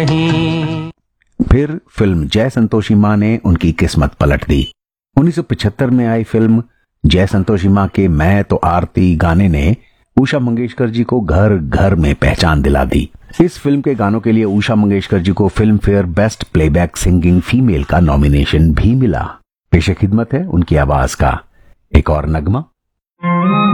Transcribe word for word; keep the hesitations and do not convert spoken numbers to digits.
फिर फिल्म जय संतोषी मां ने उनकी किस्मत पलट दी। उन्नीस सौ पचहत्तर में आई फिल्म जय संतोषी मां के मैं तो आरती गाने ने उषा मंगेशकर जी को घर घर में पहचान दिला दी। इस फिल्म के गानों के लिए उषा मंगेशकर जी को film fair best playback singing female का नॉमिनेशन भी मिला। पेश खिदमत है उनकी आवाज का एक और नगमा।